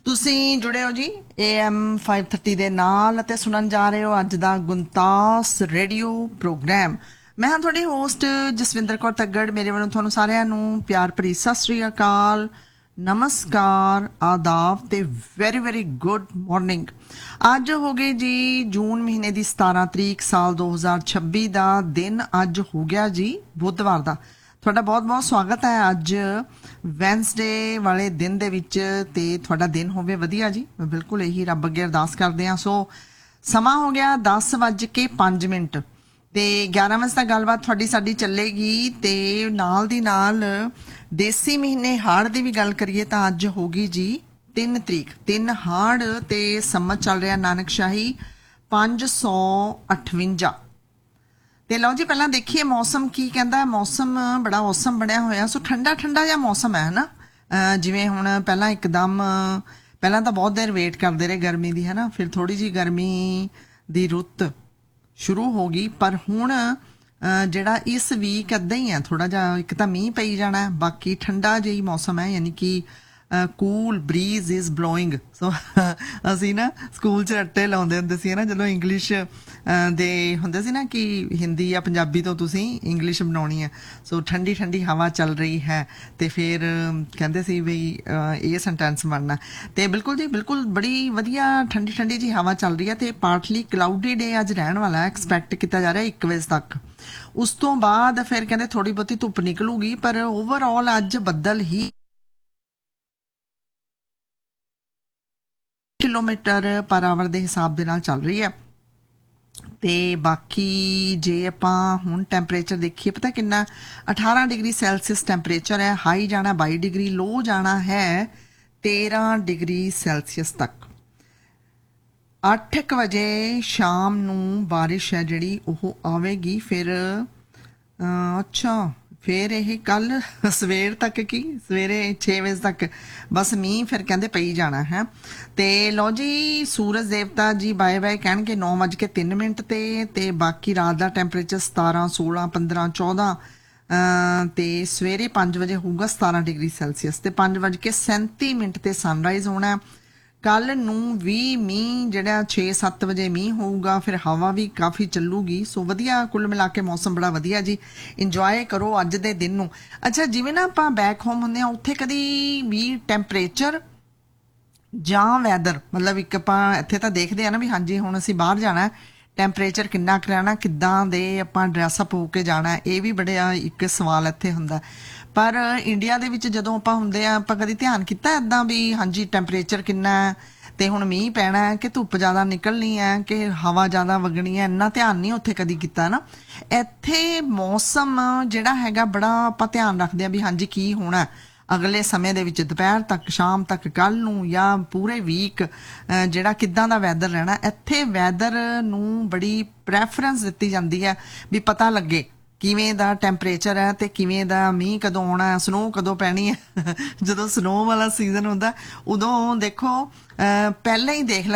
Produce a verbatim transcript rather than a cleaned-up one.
ਤੁਸੀਂ ਜੁੜੇ ਹੋ ਜੀ ਏ ਐਮ फाइव थर्टी ਦੇ ਨਾਲ ਅਤੇ ਸੁਣਨ ਜਾ ਰਹੇ ਹੋ ਅੱਜ ਦਾ ਗੁੰਤਾਸ ਰੇਡੀਓ ਪ੍ਰੋਗਰਾਮ। ਮੈਂ ਹਾਂ ਤੁਹਾਡੀ ਹੋਸਟ ਜਸਵਿੰਦਰ ਕੌਰ ਤੱਗੜ। ਮੇਰੇ ਵੱਲੋਂ ਤੁਹਾਨੂੰ ਸਾਰਿਆਂ ਨੂੰ ਪਿਆਰ ਭਰੀ ਸਤਿ ਸ੍ਰੀ ਅਕਾਲ, ਨਮਸਕਾਰ, ਆਦਾਬ ਤੇ ਵੈਰੀ ਵੈਰੀ ਗੁੱਡ ਮਾਰਨਿੰਗ। ਅੱਜ ਹੋ ਗਏ ਜੀ ਜੂਨ ਮਹੀਨੇ ਦੀ ਸਤਾਰਾਂ ਤਰੀਕ ਸਾਲ ਦੋ ਹਜ਼ਾਰ ਛੱਬੀ ਦਾ ਦਿਨ ਅੱਜ ਹੋ ਗਿਆ ਜੀ ਬੁੱਧਵਾਰ ਦਾ। ਤੁਹਾਡਾ ਬਹੁਤ ਬਹੁਤ ਸਵਾਗਤ ਹੈ ਅੱਜ ਵੈਨਸਡੇ ਵਾਲੇ ਦਿਨ ਦੇ ਵਿੱਚ ਤੇ ਤੁਹਾਡਾ ਦਿਨ ਹੋਵੇ ਵਧੀਆ ਜੀ। ਬਿਲਕੁਲ ਇਹੀ ਰੱਬ ਅੱਗੇ ਅਰਦਾਸ ਕਰਦੇ ਹਾਂ। ਸੋ ਸਮਾਂ ਹੋ ਗਿਆ ਦਸ ਵੱਜ ਕੇ ਪੰਜ ਮਿੰਟ ਤੇ ਗਿਆਰਾਂ ਵਜੇ ਤੱਕ ਗੱਲਬਾਤ ਤੁਹਾਡੀ ਸਾਡੀ ਚੱਲੇਗੀ ਤੇ ਨਾਲ ਦੀ ਨਾਲ ਦੇਸੀ ਮਹੀਨੇ ਹਾੜ ਦੀ ਵੀ ਗੱਲ ਕਰੀਏ ਤਾਂ ਅੱਜ ਹੋ ਗਈ ਜੀ ਤਿੰਨ ਤਰੀਕ। ਤਿੰਨ ਹਾੜ ਤੇ ਸੰਮਤ ਚੱਲ ਰਿਹਾ ਨਾਨਕਸ਼ਾਹੀ ਪੰਜ ਸੌ ਅਠਵੰਜਾ। ਤੇ ਲਓ ਜੀ ਪਹਿਲਾਂ ਦੇਖੀਏ ਮੌਸਮ ਕੀ ਕਹਿੰਦਾ। ਮੌਸਮ ਬੜਾ ਔਸਮ ਬਣਿਆ ਹੋਇਆ। ਸੋ ਠੰਡਾ ਠੰਡਾ ਜਿਹਾ ਮੌਸਮ ਹੈ ਨਾ। ਜਿਵੇਂ ਹੁਣ ਪਹਿਲਾਂ ਇੱਕਦਮ ਪਹਿਲਾਂ ਤਾਂ ਬਹੁਤ ਦੇਰ ਵੇਟ ਕਰਦੇ ਰਹੇ ਗਰਮੀ ਦੀ ਹੈ ਨਾ, ਫਿਰ ਥੋੜੀ ਜਿਹੀ ਗਰਮੀ ਦੀ ਰੁੱਤ ਸ਼ੁਰੂ ਹੋ ਗਈ। ਪਰ ਹੁਣ ਜਿਹੜਾ ਇਸ ਵੀਕ ਏਦਾਂ ਹੀ ਹੈ, ਥੋੜਾ ਜਿਹਾ ਇੱਕ ਤਾਂ ਮੀਂਹ ਪਈ ਜਾਣਾ, ਬਾਕੀ ਠੰਡਾ ਜਿਹੀ ਮੌਸਮ ਹੈ, ਯਾਨੀ ਕਿ ਕੂਲ ਬਰੀਜ਼ ਇਜ਼ ਬਲੋਇੰਗ। ਸੋ ਅਸੀਂ ਨਾ ਸਕੂਲ 'ਚ ਰੱਟੇ ਲਾਉਂਦੇ ਹੁੰਦੇ ਸੀ ਨਾ ਜਦੋਂ ਇੰਗਲਿਸ਼ ਦੇ ਹੁੰਦੇ ਸੀ ਨਾ ਕਿ ਹਿੰਦੀ ਜਾਂ ਪੰਜਾਬੀ ਤੋਂ ਤੁਸੀਂ ਇੰਗਲਿਸ਼ ਬਣਾਉਣੀ ਹੈ। ਸੋ ਠੰਡੀ ਠੰਡੀ ਹਵਾ ਚੱਲ ਰਹੀ ਹੈ ਤੇ ਫਿਰ ਕਹਿੰਦੇ ਸੀ ਵੀ ਇਹ ਸੈਂਟੈਂਸ ਬਣਨਾ। ਤੇ ਬਿਲਕੁਲ ਜੀ ਬਿਲਕੁਲ ਬੜੀ ਵਧੀਆ ਠੰਡੀ ਠੰਡੀ ਜੀ ਹਵਾ ਚੱਲ ਰਹੀ ਹੈ ਤੇ ਪਾਰਟਲੀ ਕਲਾਊਡੀ ਡੇ ਅੱਜ ਰਹਿਣ ਵਾਲਾ ਐਕਸਪੈਕਟ ਕੀਤਾ ਜਾ ਰਿਹਾ ਇੱਕ ਵਜੇ ਤੱਕ। ਉਸ ਤੋਂ ਬਾਅਦ ਫਿਰ ਕਹਿੰਦੇ ਥੋੜੀ ਬਹੁਤੀ ਧੁੱਪ ਨਿਕਲੂਗੀ, ਪਰ ਓਵਰਆਲ ਅੱਜ ਬੱਦਲ ਹੀ ਕਿਲੋਮੀਟਰ ਪਰ ਆਵਰ ਦੇ ਹਿਸਾਬ ਦੇ ਨਾਲ ਚੱਲ ਰਹੀ ਹੈ। ਤੇ ਬਾਕੀ ਜੇ ਆਪਾਂ ਹੁਣ ਟੈਂਪਰੇਚਰ ਦੇਖੀਏ ਪਤਾ ਕਿੰਨਾ, ਅਠਾਰਾਂ ਡਿਗਰੀ ਸੈਲਸੀਅਸ ਟੈਂਪਰੇਚਰ ਹੈ। ਹਾਈ ਜਾਣਾ ਬਾਈ ਡਿਗਰੀ, ਲੋ ਜਾਣਾ ਹੈ ਤੇਰਾਂ ਡਿਗਰੀ ਸੈਲਸੀਅਸ ਤੱਕ। ਅੱਠ ਕੁ ਵਜੇ ਸ਼ਾਮ ਨੂੰ ਬਾਰਿਸ਼ ਹੈ ਜਿਹੜੀ ਉਹ ਆਵੇਗੀ। ਫਿਰ ਅੱਛਾ ਫਿਰ ਇਹ ਕੱਲ ਸਵੇਰ ਤੱਕ ਕੀ ਸਵੇਰੇ ਛੇ ਵਜੇ ਤੱਕ ਬਸ ਮੀਂਹ ਫਿਰ ਕਹਿੰਦੇ ਪਈ ਜਾਣਾ ਹੈ। ਤੇ ਲਓ ਜੀ ਸੂਰਜ ਦੇਵਤਾ ਜੀ ਬਾਏ ਬਾਏ ਕਹਿਣਗੇ ਨੌ ਵੱਜ ਕੇ ਤਿੰਨ ਮਿੰਟ ਤੇ ਤੇ ਬਾਕੀ ਰਾਤ ਦਾ ਟੈਂਪਰੇਚਰ ਸਤਾਰਾਂ ਸੋਲਾਂ ਪੰਦਰਾਂ ਚੌਦਾਂ ਤੇ ਸਵੇਰੇ ਪੰਜ ਵਜੇ ਹੋਊਗਾ ਸਤਾਰਾਂ ਡਿਗਰੀ ਸੈਲਸੀਅਸ ਤੇ ਪੰਜ ਵੱਜ ਕੇ ਸੈਂਤੀ ਮਿੰਟ ਤੇ ਸਨਰਾਈਜ਼ ਹੋਣਾ। ਕੱਲ ਨੂੰ ਵੀ ਮੀਂਹ ਜਿਹੜਾ ਛੇ ਸੱਤ ਵਜੇ ਮੀਂਹ ਹੋਊਗਾ, ਫਿਰ ਹਵਾ ਵੀ ਕਾਫੀ ਚੱਲੂਗੀ। ਸੋ ਵਧੀਆ ਕੁੱਲ ਮਿਲਾ ਕੇ ਮੌਸਮ ਬੜਾ ਵਧੀਆ ਜੀ। ਇੰਜੋਏ ਕਰੋ ਅੱਜ ਦੇ ਦਿਨ ਨੂੰ। ਅੱਛਾ ਜਿਵੇਂ ਨਾ ਆਪਾਂ ਬੈਕ ਹੋਮ ਹੁੰਦੇ ਹਾਂ ਉੱਥੇ ਕਦੀ ਵੀ ਟੈਂਪਰੇਚਰ ਜਾਂ ਵੈਦਰ ਮਤਲਬ ਇੱਕ ਆਪਾਂ ਇੱਥੇ ਤਾਂ ਦੇਖਦੇ ਆ ਨਾ ਵੀ ਹਾਂਜੀ ਹੁਣ ਅਸੀਂ ਬਾਹਰ ਜਾਣਾ, ਟੈਂਪਰੇਚਰ ਕਿੰਨਾ ਕੁ ਰਹਿਣਾ, ਕਿੱਦਾਂ ਦੇ ਆਪਾਂ ਡਰੈਸਅਪ ਹੋ ਕੇ ਜਾਣਾ, ਇਹ ਵੀ ਬੜਾ ਇੱਕ ਸਵਾਲ ਇੱਥੇ ਹੁੰਦਾ। ਪਰ ਇੰਡੀਆ ਦੇ ਵਿੱਚ ਜਦੋਂ ਆਪਾਂ ਹੁੰਦੇ ਆ ਆਪਾਂ ਕਦੀ ਧਿਆਨ ਕੀਤਾ ਇੱਦਾਂ ਵੀ ਹਾਂਜੀ ਟੈਂਪਰੇਚਰ ਕਿੰਨਾ ਹੈ ਤੇ ਹੁਣ ਮੀਂਹ ਪੈਣਾ ਹੈ ਕਿ ਧੁੱਪ ਜ਼ਿਆਦਾ ਨਿਕਲਣੀ ਹੈ ਕਿ ਹਵਾ ਜ਼ਿਆਦਾ ਵਗਣੀ ਹੈ, ਇੰਨਾ ਧਿਆਨ ਨਹੀਂ ਉੱਥੇ ਕਦੀ ਕੀਤਾ ਨਾ। ਇੱਥੇ ਮੌਸਮ ਜਿਹੜਾ ਹੈਗਾ ਬੜਾ ਆਪਾਂ ਧਿਆਨ ਰੱਖਦੇ ਆ ਵੀ ਹਾਂਜੀ ਕੀ ਹੋਣਾ ਅਗਲੇ ਸਮੇਂ ਦੇ ਵਿੱਚ, ਦੁਪਹਿਰ ਤੱਕ, ਸ਼ਾਮ ਤੱਕ, ਕੱਲ ਨੂੰ ਜਾਂ ਪੂਰੇ ਵੀਕ ਜਿਹੜਾ ਕਿੱਦਾਂ ਦਾ ਵੈਦਰ ਰਹਿਣਾ। ਇੱਥੇ ਵੈਦਰ ਨੂੰ ਬੜੀ ਪ੍ਰੈਫਰੈਂਸ ਦਿੱਤੀ ਜਾਂਦੀ ਹੈ ਵੀ ਪਤਾ ਲੱਗੇ ਕਿਵੇਂ ਦਾ ਟੈਂਪਰੇਚਰ ਹੈ ਤੇ ਕਿਵੇਂ ਦਾ ਮੀਂਹ ਕਦੋਂ ਆਉਣਾ, ਸਨੋ ਕਦੋਂ ਪੈਣੀ ਹੈ। ਜਦੋਂ ਸਨੋ ਵਾਲਾ ਸੀਜ਼ਨ ਹੁੰਦਾ ਉਦੋਂ ਦੇਖੋ ਪਹਿਲਾਂ ਹੀ ਦੇਖ ਲੈ